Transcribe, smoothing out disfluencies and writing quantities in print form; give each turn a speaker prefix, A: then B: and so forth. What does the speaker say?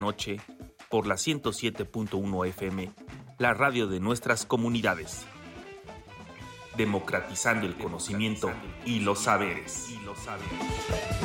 A: noche por la 107.1 FM, la radio de nuestras comunidades. Democratizando el conocimiento y los saberes.